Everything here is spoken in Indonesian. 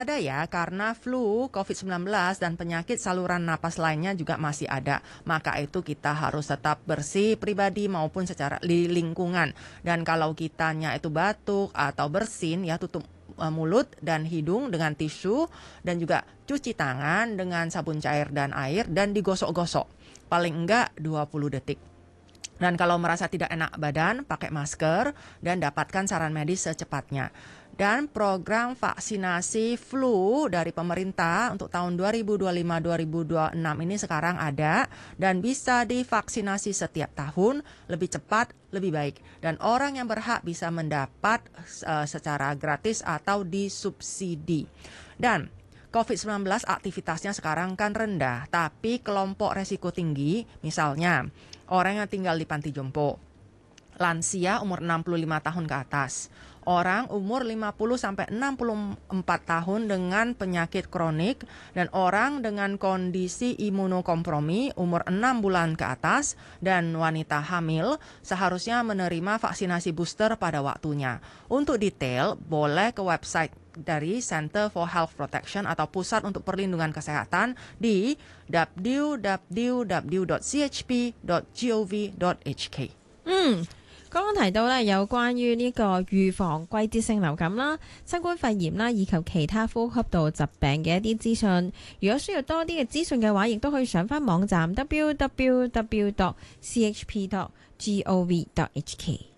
Ada ya, karena flu, COVID-19, dan penyakit saluran napas lainnya juga masih ada. Maka itu kita harus tetap bersih pribadi maupun secara di lingkungan. Dan kalau kitanya itu batuk atau bersin, ya tutup mulut dan hidung dengan tisu. Dan juga cuci tangan dengan sabun cair dan air dan digosok-gosok. Paling enggak 20 detik. Dan kalau merasa tidak enak badan, pakai masker dan dapatkan saran medis secepatnya. Dan program vaksinasi flu dari pemerintah untuk tahun 2025-2026 ini sekarang ada dan bisa divaksinasi setiap tahun, lebih cepat, lebih baik. Dan orang yang berhak bisa mendapat secara gratis atau disubsidi. Dan COVID-19 aktivitasnya sekarang kan rendah, tapi kelompok resiko tinggi, misalnya orang yang tinggal di panti jompo, lansia umur 65 tahun ke atas, orang umur 50-64 tahun dengan penyakit kronik, dan orang dengan kondisi imunokompromi umur 6 bulan ke atas, dan wanita hamil seharusnya menerima vaksinasi booster pada waktunya. Untuk detail, boleh ke website dari Center for Health Protection atau Pusat untuk Perlindungan Kesehatan di www.chp.gov.hk。 剛剛提到咧有關於呢個預防季節性流感啦、新冠肺炎啦以及其他呼吸道疾病嘅一啲資訊。如果需要多啲嘅資訊嘅話，亦都可以上返網站 www.chp.gov.hk。